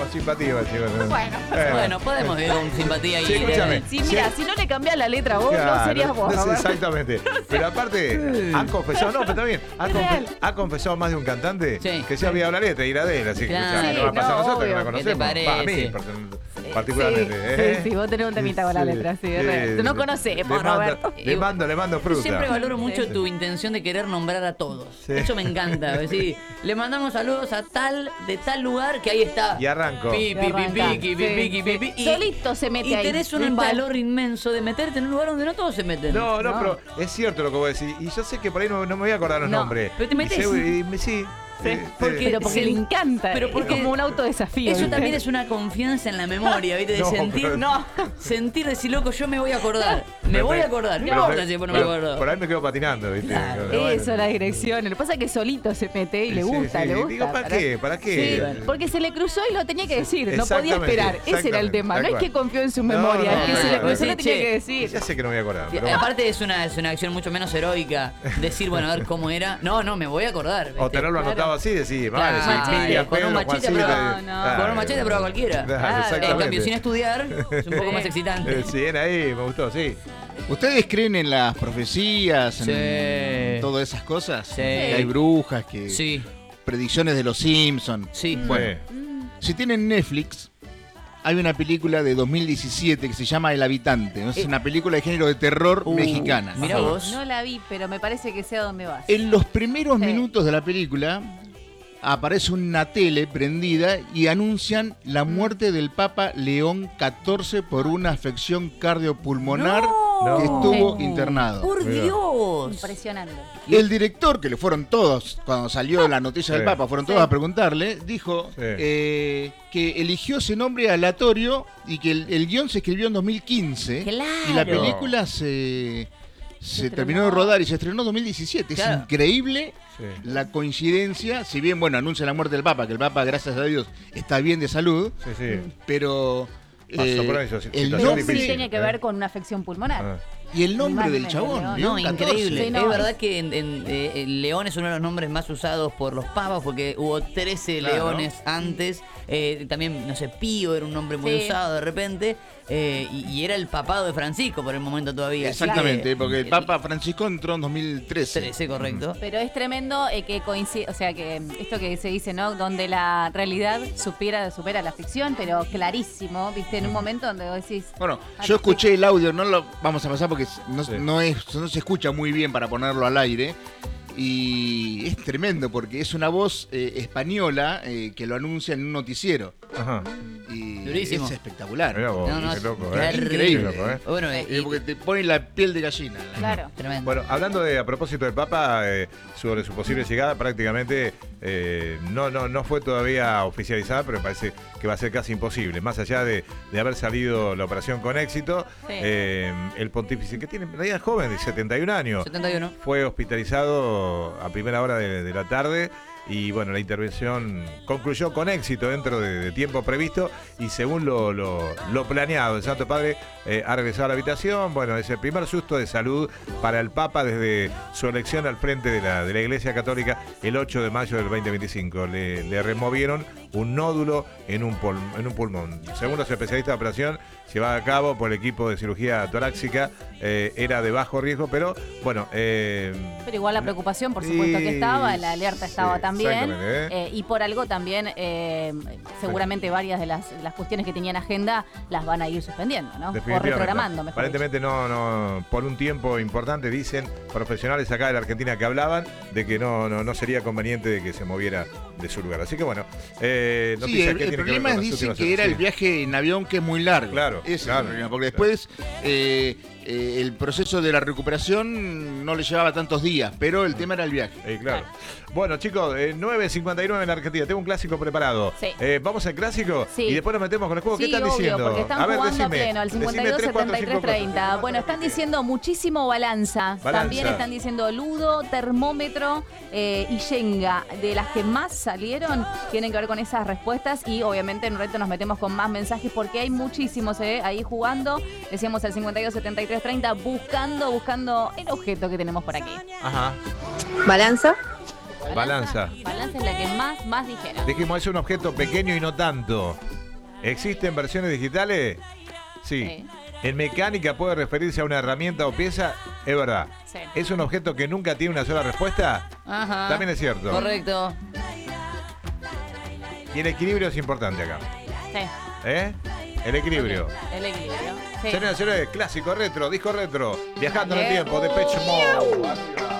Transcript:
con simpatía, chicos. Bueno, podemos ir con simpatía y... Sí, escúchame. Sí, mira, si no le cambiás la letra a vos, no serías vos. No sé Roberto. exactamente. Pero aparte, han confesado, no, pero también, real. ha confesado más de un cantante Sí. que se ha olvidado la letra y la de él, así que Claro. escuchá, no va a pasar a Sí, nosotros que no, no la obvio. conocemos. ¿Qué te Va, a mí, parece? particularmente. Sí, vos tenés un temita con la letra, sí, es real. No conocemos, Roberto. Le mando fruta. Yo siempre valoro mucho Sí. tu intención de querer nombrar a todos. Sí. Eso me encanta. Es decir, le mandamos saludos a tal, de tal lugar, que ahí está. Y arranco. Pi, pi, pi, Arranca. piqui, pi, Sí, piqui, sí. pi, pi. Solito se mete y ahí. tenés un ¿Viste? valor inmenso de meterte en un lugar donde no todos se meten. No, No. pero es cierto lo que vos decís. Y yo sé que por ahí no me voy a acordar los No, nombres. pero te metés. Sí. Pero porque le encanta. Pero porque es como un autodesafío. Eso ¿viste? también es una confianza en la memoria, ¿viste? De No, sentir, pero- No. sentir, decir, loco, yo me voy a acordar. Me voy a acordar. No Pero- importa si después no me pero acuerdo. Por ahí me quedo patinando, ¿viste? Claro. Bueno. Eso, la dirección. Lo que pasa es que solito se mete y le Sí, gusta, sí. le gusta. Digo, ¿para qué? ¿Para qué? Sí, Bueno. porque se le cruzó y lo tenía que decir. No podía Exactamente, esperar. Ese era el tema. No es exactamente, que confió en su No, memoria. no, es que no, se le no, cruzó no. lo tenía Che, que decir. Ya sé que no me voy a acordar. Sí, Pero bueno. aparte es una acción mucho menos heroica decir, bueno, a ver cómo era. No, me voy a acordar. O tenerlo Claro. anotado así, decir, Claro, vale, sí, machete, Miriam, con un Pedro, machete Juancita, prueba- no. Con un machete prueba cualquiera. Claro, En exactamente. cambio, sin estudiar, es un poco Sí. más excitante. Sí, era ahí, me gustó, sí. ¿Ustedes creen en las profecías, Sí. en todas esas cosas? Sí. Que hay brujas, que Sí, predicciones de los Simpsons. sí. Bueno, Si tienen Netflix, hay una película de 2017 que se llama El Habitante, ¿no? Es una película de género de terror mexicana. Mirá vos. No la vi, pero me parece que sé a dónde vas. En los primeros Sí. minutos de la película aparece una tele prendida y anuncian la muerte del Papa León XIV por una afección cardiopulmonar No. que estuvo Sí. internado. ¡Por Mira. Dios! Impresionante. El director, que le fueron todos, cuando salió la noticia del Sí. Papa, fueron todos Sí. a preguntarle, dijo Sí. que eligió ese nombre aleatorio y que el guión se escribió en 2015 Claro. y la película se terminó de rodar y se estrenó en 2017. Claro. Es increíble sí. la coincidencia, si bien, bueno, anuncia la muerte del Papa, que el Papa, gracias a Dios, está bien de salud, Sí, sí. pero Pasó por eso, el situación No nombre, sé si difícil, tiene que ver con una afección pulmonar. Ah. y el nombre Más del o chabón, menos, León No, 14. increíble. Sí, no, es verdad es- que León es uno de los nombres más usados por los papas porque hubo 13 Claro. leones antes. También, no sé, Pío era un nombre muy Sí. usado de repente. Y era el papado de Francisco por el momento todavía. Así Exactamente, que, porque el Papa Francisco entró en 2013. 13, correcto. Pero es tremendo que coincide, o sea, que esto que se dice, ¿no? Donde la realidad supera la ficción, pero clarísimo, ¿viste? En un momento donde vos decís... Bueno, Ay, yo escuché el audio, no lo vamos a pasar porque no, Sí. no se escucha muy bien para ponerlo al aire. Y es tremendo porque es una voz española que lo anuncia en un noticiero. Ajá. Y Durísimo. es espectacular. Mirá vos, No, no, qué loco, terrible. Increíble. Qué loco, Bueno, Porque te pone la piel de gallina. Claro. tremendo. Bueno, hablando a propósito del Papa, sobre su posible llegada, prácticamente no fue todavía oficializada, pero parece que va a ser casi imposible. Más allá de haber salido la operación con éxito, Sí. el pontífice, que tiene en realidad es joven, de 71 años, 71. fue hospitalizado a primera hora de la tarde. Y bueno, la intervención concluyó con éxito dentro de tiempo previsto y según lo planeado. El Santo Padre ha regresado a la habitación. Bueno, es el primer susto de salud para el Papa desde su elección al frente de la Iglesia Católica el 8 de mayo del 2025. Le removieron un nódulo en un pulmón. Según los especialistas de operación llevada a cabo por el equipo de cirugía torácica, era de bajo riesgo, pero bueno... Pero igual la preocupación, por supuesto que estaba, la alerta estaba sí, también. exactamente, Y por algo también, seguramente varias de las cuestiones que tenían agenda las van a ir suspendiendo, ¿no? O Definitivamente. reprogramando, mejor dicho. Aparentemente no, por un tiempo importante, dicen profesionales acá de la Argentina que hablaban de que no sería conveniente de que se moviera de su lugar. Así que bueno, Sí, noticias el que tienen que ver problema con es, las dicen últimas que era horas. el viaje en avión que es muy largo. Claro, Ese es claro. el problema, porque después el proceso de la recuperación no le llevaba tantos días, pero el tema era el viaje. Claro. Bueno, chicos, 9:59 en la Argentina. Tengo un clásico preparado. Sí. ¿Vamos al clásico? Sí. Y después nos metemos con el juego. Sí, ¿Qué están obvio, diciendo? porque están a ver, jugando decime. a pleno, al Decime 52, 3, 4, 73, 5, 30. Bueno, están diciendo muchísimo balanza. También están diciendo ludo, termómetro y yenga. De las que más salieron, tienen que ver con esas respuestas. Y obviamente en un reto nos metemos con más mensajes porque hay muchísimos ahí jugando. Decíamos al 52, 73, 30, buscando el objeto que tenemos por aquí. Ajá. Balanza. Balanza. Balanza es la que más dijeron. Dijimos, es un objeto pequeño y no tanto. ¿Existen versiones digitales? Sí. En mecánica puede referirse a una herramienta o pieza, es verdad. Sí. ¿Es un objeto que nunca tiene una sola respuesta? Ajá. También es cierto. Correcto. Y el equilibrio es importante acá. Sí. ¿Eh? El equilibrio. El equilibrio. Sí. Señoras y señores, clásico retro, disco retro, viajando en el Dale. tiempo, de Depeche Mode.